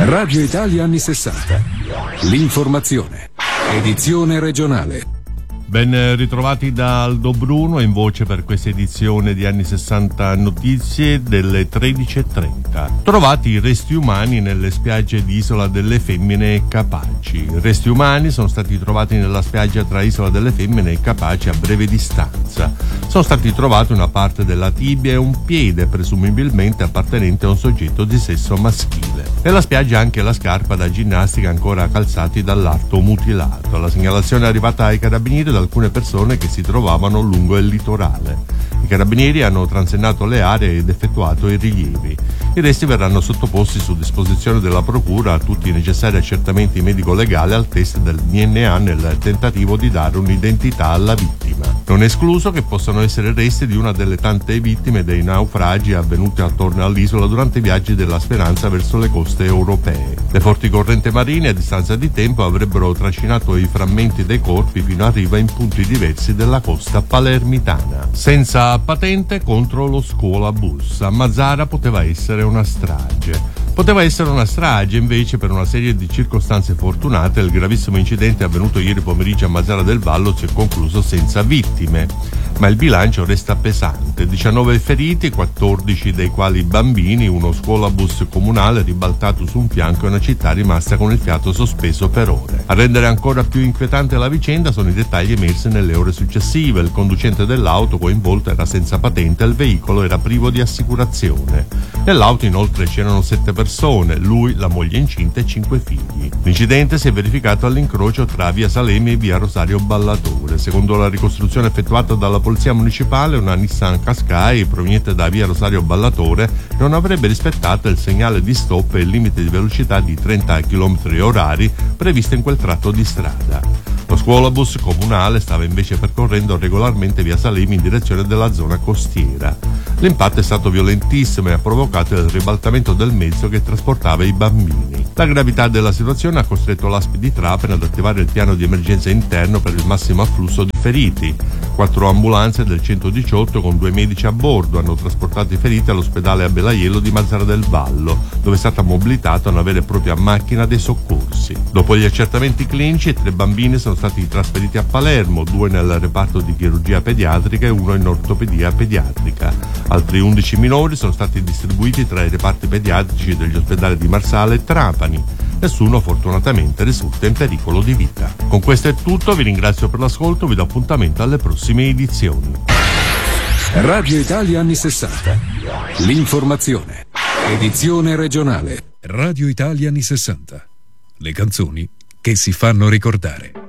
Radio Italia anni 60. L'informazione. Edizione regionale. Ben ritrovati da Aldo Bruno, in voce per questa edizione di anni 60 notizie delle 13:30. Trovati i resti umani nelle spiagge di Isola delle Femmine e Capaci. I resti umani sono stati trovati nella spiaggia tra Isola delle Femmine e Capaci a breve distanza. Sono stati trovati una parte della tibia e un piede, presumibilmente appartenente a un soggetto di sesso maschile. Nella spiaggia anche la scarpa da ginnastica ancora calzati dall'arto mutilato. La segnalazione è arrivata ai carabinieri da alcune persone che si trovavano lungo il litorale. I carabinieri hanno transennato le aree ed effettuato i rilievi. I resti verranno sottoposti su disposizione della procura a tutti i necessari accertamenti medico-legali al test del DNA nel tentativo di dare un'identità alla vittima. Non è escluso che possano essere resti di una delle tante vittime dei naufragi avvenuti attorno all'isola durante i viaggi della Speranza verso le coste europee. Le forti correnti marine a distanza di tempo avrebbero trascinato i frammenti dei corpi fino a riva in punti diversi della costa palermitana. Senza patente contro lo scuolabus. A Mazara poteva essere una strage. Poteva essere una strage, invece per una serie di circostanze fortunate il gravissimo incidente avvenuto ieri pomeriggio a Mazara del Vallo si è concluso senza vittime, ma il bilancio resta pesante. 19 feriti, 14 dei quali bambini, uno scuolabus comunale ribaltato su un fianco e una città rimasta con il fiato sospeso per ore. A rendere ancora più inquietante la vicenda sono i dettagli emersi nelle ore successive. Il conducente dell'auto coinvolto era senza patente e il veicolo era privo di assicurazione. Nell'auto inoltre c'erano 7 persone, lui, la moglie incinta e 5 figli. L'incidente si è verificato all'incrocio tra via Salemi e via Rosario Ballatore. Secondo la ricostruzione effettuata dalla polizia municipale, una Nissan Qashqai proveniente da via Rosario Ballatore non avrebbe rispettato il segnale di stop e il limite di velocità di 30 km/h previsto in quel tratto di strada. Lo scuolabus comunale stava invece percorrendo regolarmente via Salemi in direzione della zona costiera. L'impatto è stato violentissimo e ha provocato il ribaltamento del mezzo che trasportava i bambini. La gravità della situazione ha costretto l'ASP di Trapani ad attivare il piano di emergenza interno per il massimo afflusso di feriti. 4 ambulanze del 118 con 2 medici a bordo hanno trasportato i feriti all'ospedale a Belaiello di Mazara del Vallo, dove è stata mobilitata una vera e propria macchina dei soccorsi. Dopo gli accertamenti clinici, 3 bambini sono stati trasferiti a Palermo, 2 nel reparto di chirurgia pediatrica e 1 in ortopedia pediatrica. Altri 11 minori sono stati distribuiti tra i reparti pediatrici degli ospedali di Marsala e Trapani. Nessuno fortunatamente risulta in pericolo di vita. Con questo è tutto, vi ringrazio per l'ascolto, vi do appuntamento alle prossime edizioni. Radio Italia anni 60. L'informazione. Edizione regionale. Radio Italia anni 60. Le canzoni che si fanno ricordare.